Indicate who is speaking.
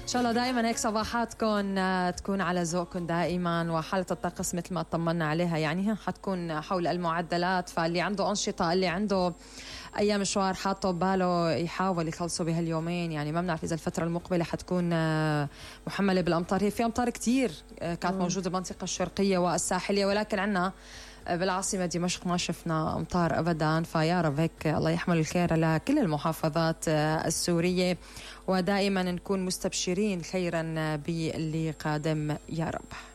Speaker 1: شاء الله دائما هيك صباحاتكم تكون على ذوقكم دائما، وحالة الطقس مثل ما طمنا عليها يعني حتكون حول المعدلات. فاللي عنده أنشطة، اللي عنده أي مشوار حاطه بباله يحاول يخلصه بهاليومين. يعني ما بنعرف إذا الفترة المقبلة حتكون محملة بالأمطار. هي في أمطار كتير كانت موجودة بالمنطقة الشرقية والساحلية، ولكن عنا بالعاصمة دمشق ما شفنا أمطار أبدا. فيا رب هيك الله يحمل الخير لكل المحافظات السورية، ودائما نكون مستبشرين خيرا باللي قادم يا رب.